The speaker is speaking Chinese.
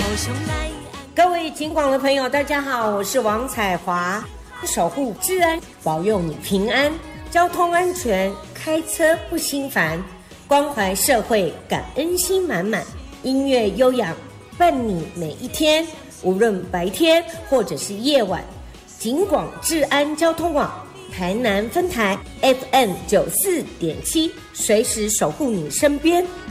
各位警广的朋友，大家好，我是王彩华，守护治安，保佑你平安，交通安全，开车不心烦，关怀社会，感恩心满满，音乐悠扬，伴你每一天，无论白天或者是夜晚。警广治安交通网台南分台 FM 94.7，随时守护你身边。